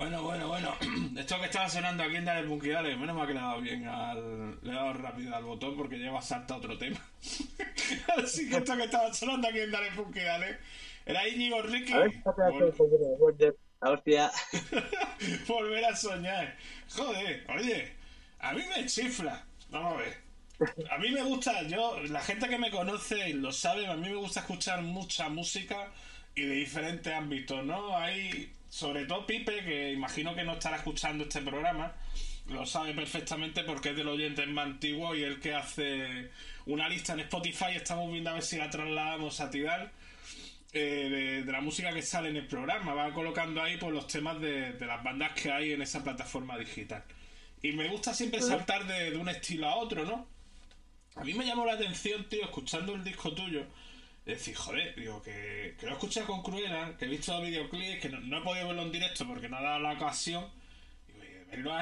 Bueno. Esto que estaba sonando aquí en Dale Punky Dale, menos mal que le he dado bien le he dado rápido al botón porque lleva salta otro tema. Así que esto que estaba sonando aquí en Dale Punky Dale era Íñigo A ver, Ricky. hostia. Volver a soñar. Joder, oye, a mí me chifla. Vamos a ver. A mí me gusta, la gente que me conoce lo sabe, a mí me gusta escuchar mucha música y de diferentes ámbitos, ¿no? Hay, sobre todo Pipe, que imagino que no estará escuchando este programa, lo sabe perfectamente porque es del oyente más antiguo y el que hace una lista en Spotify, estamos viendo a ver si la trasladamos a Tidal, de la música que sale en el programa, va colocando ahí pues los temas de las bandas que hay en esa plataforma digital. Y me gusta siempre saltar de un estilo a otro, ¿no? A mí me llamó la atención, tío, escuchando el disco tuyo. Es decir, joder, digo, que lo he escuchado con Cruella, que he visto videoclips, que no he podido verlo en directo porque no ha dado la ocasión. Digo, y verlo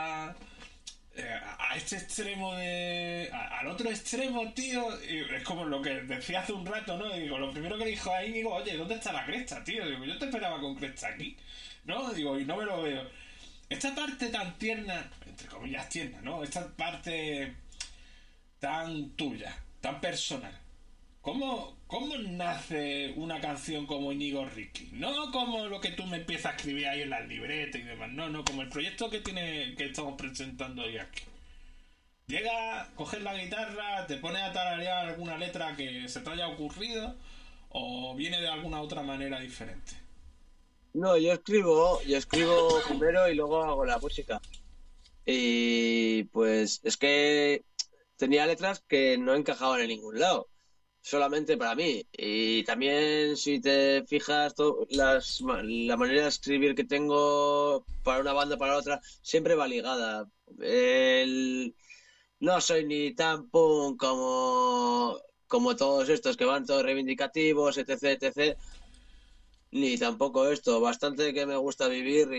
a este extremo al otro extremo, tío. Y es como lo que decía hace un rato, ¿no? Digo, lo primero que dijo ahí, digo, oye, ¿dónde está la cresta, tío? Digo, yo te esperaba con cresta aquí, ¿no? Digo, y no me lo veo. Esta parte tan tierna, entre comillas tierna, ¿no? Esta parte tan tuya, tan personal. ¿Cómo nace una canción como Íñigo Ricky? No como lo que tú me empiezas a escribir ahí en las libretas y demás. No, como el proyecto que estamos presentando hoy aquí. Llega, coges la guitarra, te pones a tararear alguna letra que se te haya ocurrido o viene de alguna otra manera diferente. No, yo escribo primero y luego hago la música. Y pues es que tenía letras que no encajaban en ningún lado, solamente para mí. Y también, si te fijas, la manera de escribir que tengo para una banda para otra siempre va ligada. El- no soy ni tan punk como todos estos que van todos reivindicativos, etc, etc. Ni tampoco esto. Bastante que me gusta vivir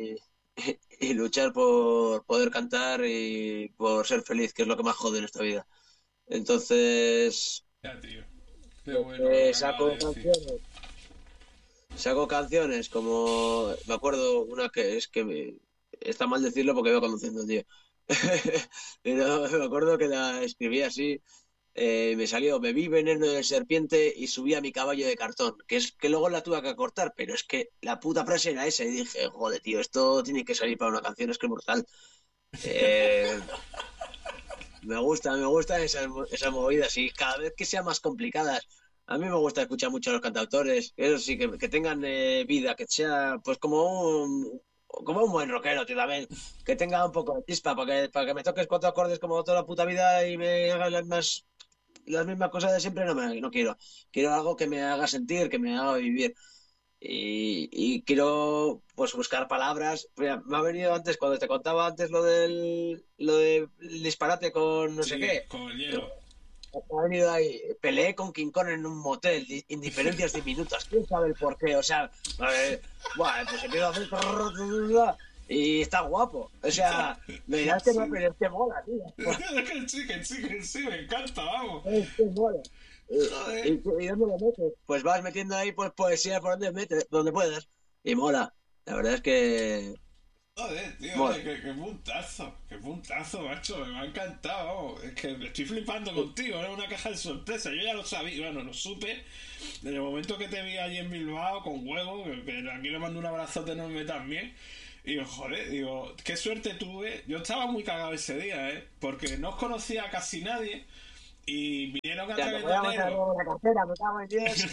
y luchar por poder cantar y por ser feliz, que es lo que más jode en esta vida. Entonces, Ya, tío. Qué pues, bueno lo que acabas de saco decir. canciones. Saco canciones como, me acuerdo una que es que está mal decirlo porque iba conduciendo, tío. Pero me acuerdo que la escribí así. Me salió, bebí veneno de serpiente y subí a mi caballo de cartón, que es que luego la tuve que cortar, pero es que la puta frase era esa y dije, joder, tío, esto tiene que salir para una canción, es que es brutal. Eh, me gusta esas movidas y cada vez que sean más complicadas. A mí me gusta escuchar mucho a los cantautores, eso sí, que tengan vida, que sea pues como un buen rockero, tío, también, que tenga un poco de chispa, para que me toques cuatro acordes como toda la puta vida y me hagas las mismas cosas de siempre, no quiero. Quiero algo que me haga sentir, que me haga vivir. Y quiero pues buscar palabras. Mira, me ha venido antes, cuando te contaba antes lo del disparate con no sé Sí, qué. con el Me hielo. ha venido ahí, peleé con King Kong en un motel, indiferencias diminutas. ¿Quién sabe el por qué? O sea, buah, pues empiezo a hacer y está guapo. O sea, me dirás que no, Sí. pero es que mola, tío. Que sí, me encanta, vamos. Es que mola. Joder. ¿Y dónde lo metes? Pues vas metiendo ahí pues poesía por donde metes, donde puedas. Y mola. La verdad es que Joder, tío, mola. oye, qué puntazo, macho, me ha encantado, vamos. Es que estoy flipando contigo, era una caja de sorpresa, yo ya lo sabía, bueno, lo supe, desde el momento que te vi allí en Bilbao con huevo, que aquí le mando un abrazote enorme también, y digo, joder, digo, qué suerte tuve, yo estaba muy cagado ese día, porque no os conocía a casi nadie, y vinieron a Ya, te través voy de a matar enero. la cartera, me cago en Dios.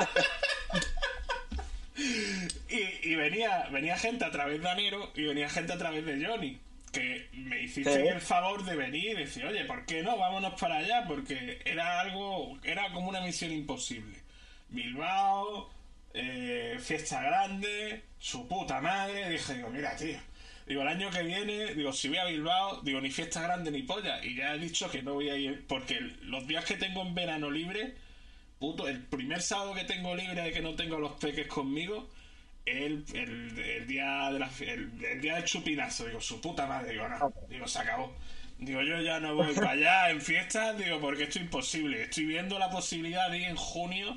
Y venía gente a través de Anero y venía gente a través de Johnny. Que me hiciste ¿Eh? el favor de venir y decir, oye, ¿por qué no? Vámonos para allá, porque era como una misión imposible. Bilbao, fiesta grande, su puta madre. Dije, digo, mira, tío. Digo, el año que viene, digo, si voy a Bilbao, digo, ni fiesta grande ni polla. Y ya he dicho que no voy a ir, porque los días que tengo en verano libre, puto, el primer sábado que tengo libre de que no tengo los peques conmigo, el día el día del chupinazo, digo, su puta madre, digo, no, digo, se acabó. Digo, yo ya no voy para allá en fiestas, digo, porque esto es imposible. Estoy viendo la posibilidad de ir en junio,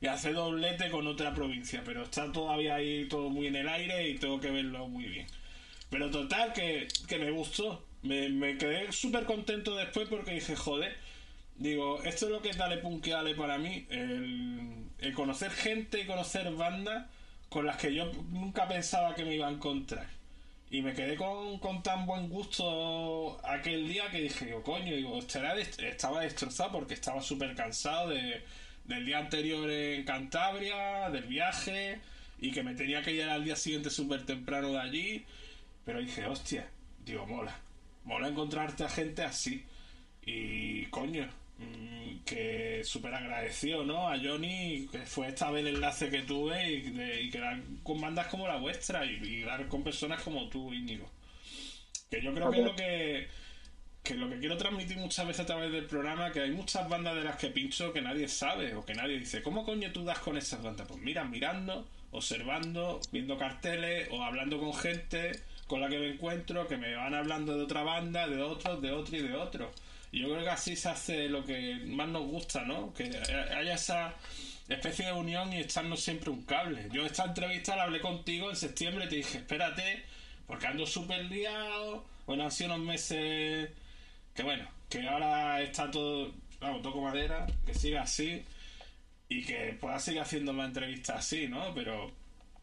y hacer doblete con otra provincia, pero está todavía ahí todo muy en el aire y tengo que verlo muy bien. Pero total, que me gustó. Me quedé súper contento después porque dije, joder, digo, esto es lo que es Dale Punky para mí, el conocer gente y conocer bandas con las que yo nunca pensaba que me iba a encontrar. Y me quedé con tan buen gusto aquel día que dije, digo, coño, digo, estaba destrozado porque estaba súper cansado del día anterior en Cantabria, del viaje, y que me tenía que ir al día siguiente súper temprano de allí. Pero dije, hostia, digo, mola encontrarte a gente así. Y coño, que súper agradecido, ¿no? A Johnny, que fue esta vez el enlace que tuve y quedar con bandas como la vuestra y dar con personas como tú, Íñigo. Que yo creo que es lo que quiero transmitir muchas veces a través del programa, que hay muchas bandas de las que pincho que nadie sabe o que nadie dice, ¿cómo coño tú das con esas bandas? Pues mira, mirando, observando, viendo carteles o hablando con gente con la que me encuentro, que me van hablando de otra banda, de otros, de otro y de otro. Y yo creo que así se hace lo que más nos gusta, ¿no? Que haya esa especie de unión y echarnos siempre un cable. Yo esta entrevista la hablé contigo en septiembre y te dije, espérate, porque ando súper liado. Bueno, han sido unos meses que bueno, que ahora está todo, vamos, toco madera, que siga así y que pueda seguir haciendo más entrevistas así, ¿no? Pero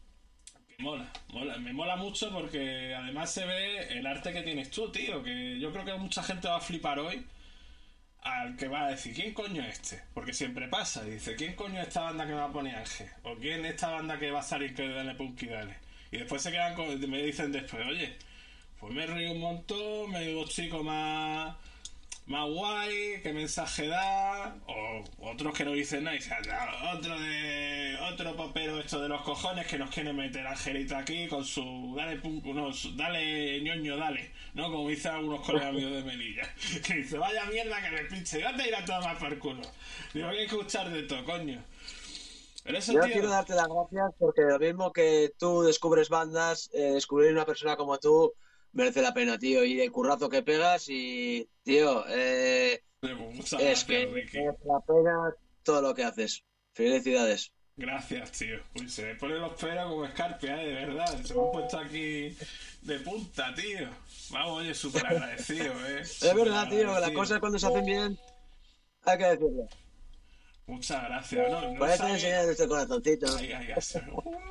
me mola mucho porque además se ve el arte que tienes tú, tío, que yo creo que mucha gente va a flipar hoy al que va a decir, ¿quién coño es este? Porque siempre pasa, y dice, ¿quién coño es esta banda que me va a poner Ángel? ¿O quién es esta banda que va a salir que Dale Punky Dale? Y después se quedan me dicen después, oye, pues me río un montón, me digo chico más guay, qué mensaje da, o otros que no dicen nada, y dicen, otro popero esto de los cojones que nos quiere meter Angelito aquí con su dale ñoño, dale, ¿no? Como dicen algunos colegas míos de Melilla, que dice, vaya mierda que me pinche, ya te irá todo más por culo. Digo, hay que escuchar de todo, coño. Pero eso, Yo tío, quiero darte las gracias porque lo mismo que tú descubres bandas, descubrir una persona como tú merece la pena, tío. Y el currazo que pegas y, tío, muchas es gracias, que Ricky. merece la pena todo lo que haces. Felicidades. Gracias, tío. Uy, se me ponen los pelos como escarpia, de verdad. Se me han puesto aquí de punta, tío. Vamos, oye, súper agradecido, Es Súper verdad, tío, las agradecido. cosas cuando se hacen bien hay que decirlo. Muchas gracias. No, no Por eso te sabes. enseñas nuestro corazoncito. Ay, ay, ay.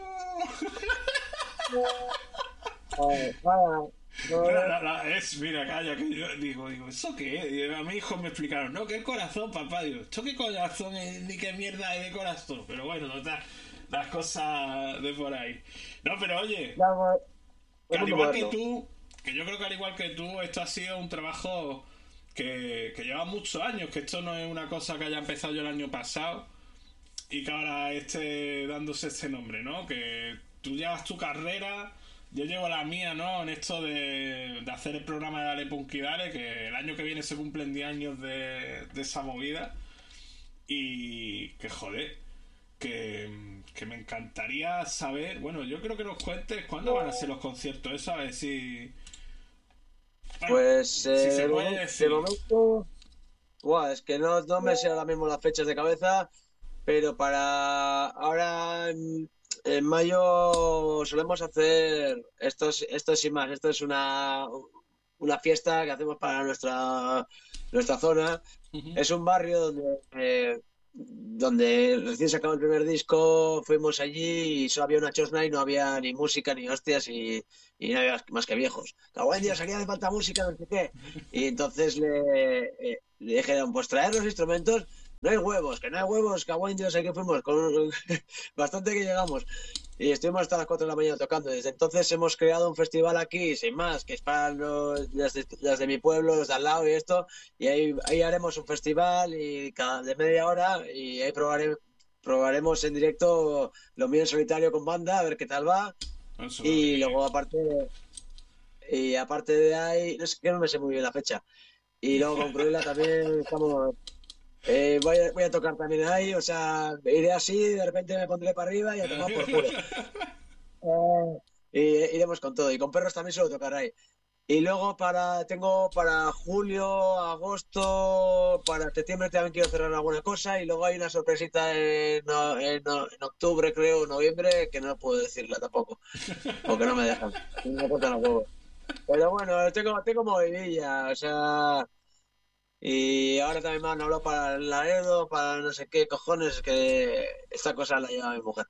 Vaya, No, no, no, no, mira, calla, que yo digo, ¿eso qué es? Y a mi hijo me explicaron, no, ¿qué corazón, papá? Digo, ¿esto qué corazón es? Ni qué mierda es de corazón. Pero bueno, total, las cosas de por ahí. No, pero oye, vamos, que el al mundo igual que moderno. tú, que yo creo que al igual que tú, esto ha sido un trabajo que lleva muchos años, que esto no es una cosa que haya empezado yo el año pasado y que ahora esté dándose este nombre, ¿no? Que tú llevas tu carrera, yo llevo la mía, ¿no? En esto de hacer el programa de Dale Punky Dale, que el año que viene se cumplen 10 años de esa movida y que joder, que me encantaría saber, bueno, yo creo que nos cuentes cuándo van a ser los conciertos, eso a ver si... Bueno, Pues si se puede de decir. momento, buah, es que no me sé ahora mismo las fechas de cabeza, pero para ahora en mayo solemos hacer esto sin más, esto es una fiesta que hacemos para nuestra zona. Ujú. Es un barrio donde recién sacamos el primer disco, fuimos allí y solo había una chosna y no había ni música ni hostias y no había más que viejos. Cabo en Dios, aquí hace falta música, no sé qué. Y entonces le dijeron, pues traer los instrumentos, no hay huevos, que no hay huevos, cabo en Dios, aquí fuimos, con bastante que llegamos. Y estuvimos hasta las 4 de la mañana tocando. Desde entonces hemos creado un festival aquí, sin más, que es para las de mi pueblo, los de al lado y esto. Y ahí haremos un festival y cada de media hora y ahí probaremos en directo lo mío en solitario con banda, a ver qué tal va. Eso es lo que Y quiero. luego aparte de ahí, no sé que no me sé muy bien la fecha. Y luego con Cruella también estamos. Voy a tocar también ahí, o sea, iré así, de repente me pondré para arriba y a tomar por culo. Y iremos con todo. Y con perros también suelo tocar ahí. Y luego tengo para julio, agosto, para septiembre también quiero cerrar alguna cosa y luego hay una sorpresita en octubre, creo, noviembre, que no puedo decirla tampoco, porque no me dejan. No me cortan los huevos. Pero bueno, tengo movidilla, o sea, y ahora también me han hablado para el Laredo, para no sé qué cojones, que esta cosa la lleva mi mujer.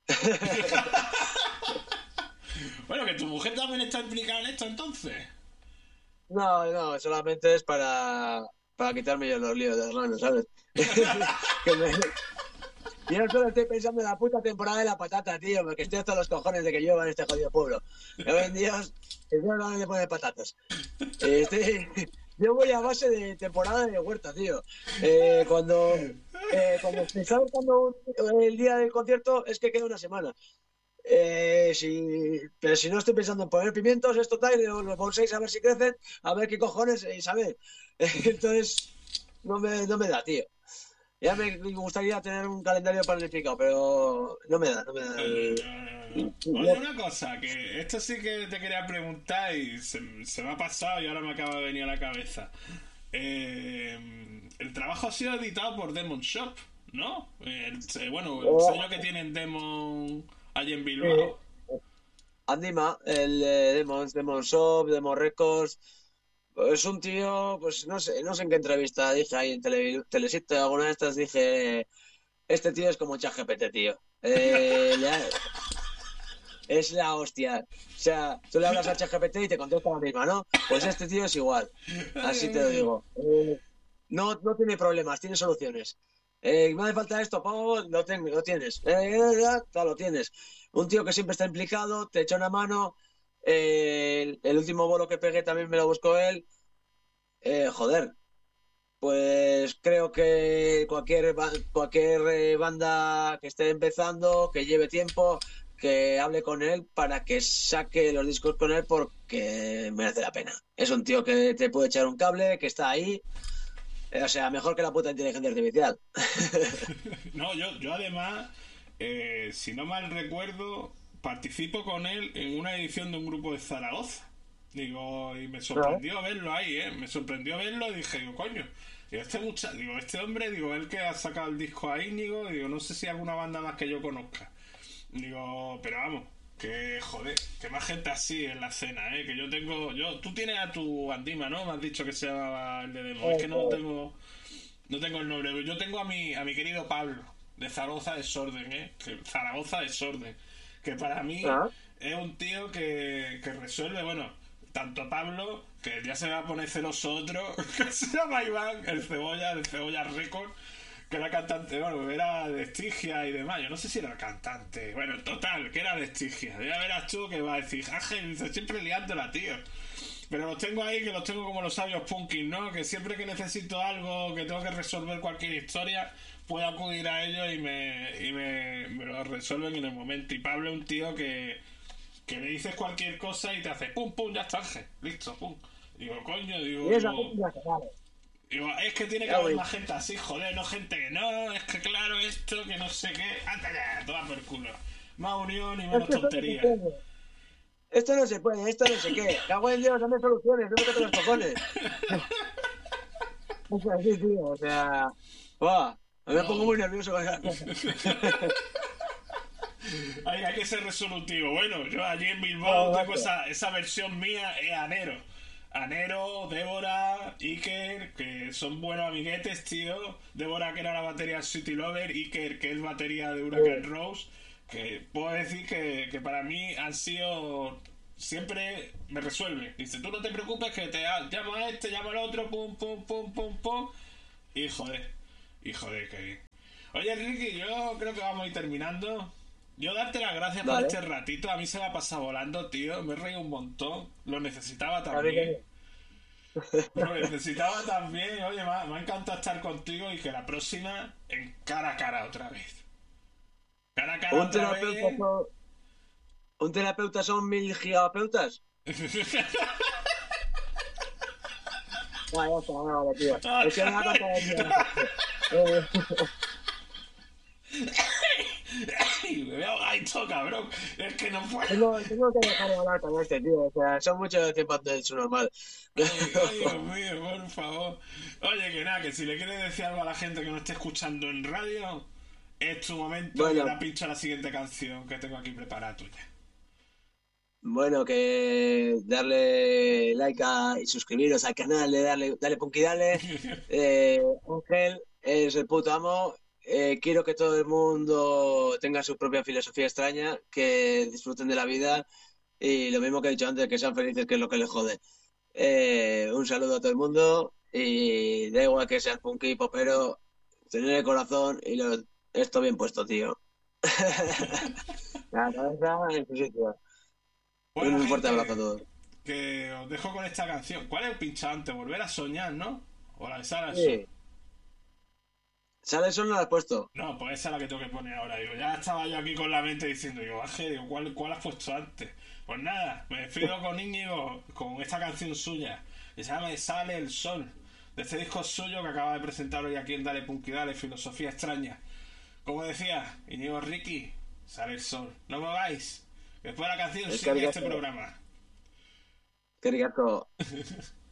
Bueno, que tu mujer también está implicada en esto entonces. No, no, solamente es para quitarme yo los líos de las manos, ¿sabes? Que me, Yo solo estoy pensando en la puta temporada de la patata, tío, porque estoy hasta los cojones de que llueva en este jodido pueblo. Me ven Dios, el Dios no le pone patatas. Yo voy a base de temporada de huerta, tío. ¿Sabes cuando el día del concierto es que queda una semana? Pero si no estoy pensando en poner pimientos, es total, los bolséis a ver si crecen, a ver qué cojones, y saber. Entonces, no me da, tío. Ya me gustaría tener un calendario planificado, pero no me da Oye, una cosa, que esto sí que te quería preguntar y se me ha pasado y ahora me acaba de venir a la cabeza. El trabajo ha sido editado por Demon Shop, ¿no? El Oh, sello que tienen Demon allí en sí. Bilbao. Andima, el Demon Shop, Demon Records, es un tío, pues no sé en qué entrevista dije ahí en Telesite, alguna de estas dije, este tío es como ChatGPT, tío. Es la hostia. O sea, tú le hablas a ChatGPT y te contesta la misma, ¿no? Pues este tío es igual. Ay, Así te lo ay, digo. No tiene problemas, tiene soluciones. Me hace falta esto, lo tienes. Ya, lo tienes. Un tío que siempre está implicado, te echa una mano. El último bolo que pegué también me lo buscó él. Joder, pues creo que cualquier banda que esté empezando, que lleve tiempo, que hable con él para que saque los discos con él porque merece la pena. Es un tío que te puede echar un cable, que está ahí, o sea, mejor que la puta inteligencia artificial. No, yo además, si no mal recuerdo, participo con él en una edición de un grupo de Zaragoza. Digo, y me Ah, sorprendió verlo ahí, ¿eh? Me sorprendió verlo y dije, digo, coño. Este hombre, digo, él que ha sacado el disco a Íñigo, digo, no sé si hay alguna banda más que yo conozca. Digo, pero vamos, que joder, que más gente así en la escena, ¿eh? Que tú tienes a tu Andima, ¿no? Me has dicho que se llamaba el de Demo. Es que no tengo el nombre. Yo tengo a mi querido Pablo, de Zaragoza Desorden, ¿eh? Zaragoza Desorden. Que para mí ah, es un tío que resuelve, bueno, tanto Pablo, que ya se va a poner celoso otro, que se llama Iván, el Cebolla, del Cebolla Record, que era cantante, bueno, era de Estigia y demás. Yo no sé si era cantante. Bueno, total, que era de Estigia. Ya verás tú que va a decir, Ángel, dice, siempre liándola, tío. Pero los tengo ahí, que los tengo como los sabios punkis, ¿no? Que siempre que necesito algo, que tengo que resolver cualquier historia, puedo acudir a ellos y me lo resuelven en el momento. Y Pablo es un tío que le dices cualquier cosa y te hace pum, pum, ya está, Ángel, listo, pum. Digo, coño, y esa gente ya se sabe. es que tiene que Ya, haber güey. más gente así, joder, no gente que no, es que claro, esto, que no sé qué, anda ya, toma por culo. Más unión y Es menos que esto no se tonterías. puede. Esto no se puede, esto no sé qué. Cago en Dios, dame soluciones, no me toques los cojones. Es así, tío, o sea. ¡Buah! Me pongo No, muy nervioso con esas cosas. hay que ser resolutivo. Bueno, yo allí en Bilbao No, tengo macho. esa versión mía, es Anero. Anero, Débora, Iker, que son buenos amiguetes, tío. Débora, que era la batería City Lover, Iker, que es batería de Huracán Sí. Rose. Que puedo decir que para mí han sido. Siempre me resuelve. Dice, tú no te preocupes que te llamo a este, llamo al otro, pum, pum, pum, pum, pum. Y joder, que bien. Oye, Ricky, yo creo que vamos a ir terminando. Yo darte las gracias por Vale, este ratito. A mí se me ha pasado volando, tío. Me he reído un montón. Lo necesitaba a mí también. también. Lo necesitaba también. Oye, me ha encantado estar contigo y que la próxima en cara a cara otra vez. Cara a cara Un otra terapeuta vez. son, un terapeuta son 1000 gigapeutas. Ah, ya está, vale, tío. Es que me ha contado mierda. Me voy a ahogar y momento, cabrón. Es que no puedo. Tengo que dejar de hablar con este tío. O sea, son muchos tiempos de su normal. Ay, Dios mío, por favor. Oye, que nada, que si le quieres decir algo a la gente que no esté escuchando en radio, es tu momento y Bueno, ahora pincho la siguiente canción que tengo aquí preparada tuya. bueno, que darle like y suscribiros al canal, dale punky, dale. Ángel es el puto amo. Quiero que todo el mundo tenga su propia filosofía extraña, que disfruten de la vida y lo mismo que he dicho antes, que sean felices, que es lo que les jode. Un saludo a todo el mundo y da igual que seas punky, popero, tener el corazón y esto bien puesto, tío. La cabeza en su sitio. Bueno, Un fuerte abrazo a gente, todos. que os dejo con esta canción. ¿Cuál es el pinchado antes? Volver a soñar, ¿no? O la de Sara al Sol. Sí. ¿Sale eso no lo has puesto? No, pues esa es la que tengo que poner ahora. Digo, ya estaba yo aquí con la mente diciendo, digo, Ángel, digo, ¿cuál has puesto antes? Pues nada, me despido con Íñigo, con esta canción suya, que se llama Sale el Sol, de este disco suyo que acaba de presentar hoy aquí en Dale Punky Dale, Filosofía Extraña. Como decía, Íñigo Ricky, Sale el Sol. No me vais, que después de la canción Es sigue que este programa. ricasco.